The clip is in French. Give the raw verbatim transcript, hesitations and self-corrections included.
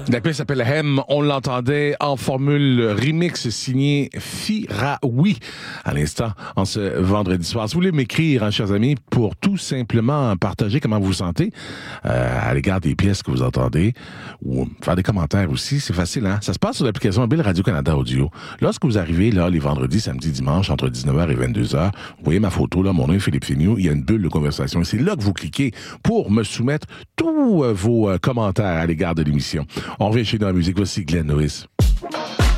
La pièce s'appelle Hem. On l'entendait en formule remix signé Firaoui à l'instant en ce vendredi soir. Si vous voulez m'écrire, hein, chers amis, pour tout simplement partager comment vous vous sentez euh, à l'égard des pièces que vous entendez ou faire des commentaires aussi, c'est facile, hein? Ça se passe sur l'application mobile Radio-Canada Audio. Lorsque vous arrivez là les vendredis, samedis, dimanches, entre dix-neuf heures et vingt-deux heures, vous voyez ma photo là, mon nom est Philippe Féniaux, il y a une bulle de conversation et c'est là que vous cliquez pour me soumettre tous euh, vos euh, commentaires à l'égard de l'émission. On revient chez nous en musique. Voici Glenn Lewis.